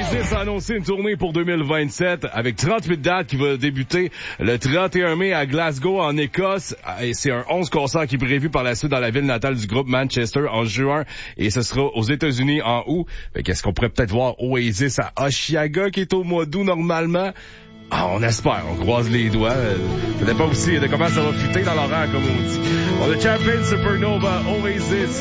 Oasis a annoncé une tournée pour 2027 avec 38 dates qui va débuter le 31 mai à Glasgow en Écosse. Et c'est un 11 concerts qui est prévu par la suite dans la ville natale du groupe Manchester en juin et ce sera aux États-Unis en août. Qu'est-ce qu'on pourrait peut-être voir Oasis à Oshiaga qui est au mois d'août normalement? Ah, on espère, on croise les doigts. Ça dépend aussi de comment ça va fitter dans l'horaire, comme on dit. On a Champion Supernova, Oasis.